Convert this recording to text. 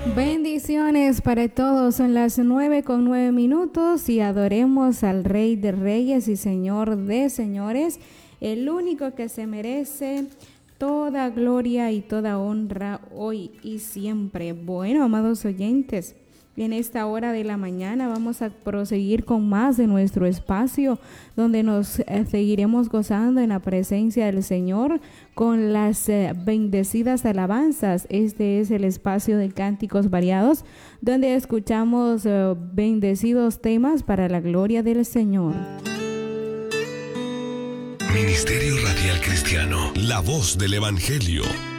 Bendiciones para todos. Son las 9:09 y adoremos al Rey de Reyes y Señor de Señores, el único que se merece toda gloria y toda honra hoy y siempre. Bueno, amados oyentes, en esta hora de la mañana vamos a proseguir con más de nuestro espacio, donde nos seguiremos gozando en la presencia del Señor con las bendecidas alabanzas. Este es el espacio de cánticos variados, donde escuchamos bendecidos temas para la gloria del Señor. Ministerio Radial Cristiano, la voz del Evangelio.